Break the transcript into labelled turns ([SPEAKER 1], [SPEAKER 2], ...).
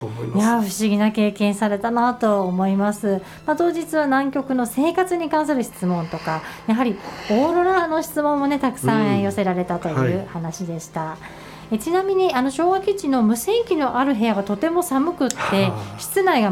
[SPEAKER 1] 思い
[SPEAKER 2] いや
[SPEAKER 1] ます。
[SPEAKER 2] 不思議な経験されたなと思います。当日は南極の生活に関する質問とか、やはりオーロラの質問もねたくさん寄せられたという話でした。ちなみに昭和基地の無線機のある部屋がとても寒くって室内が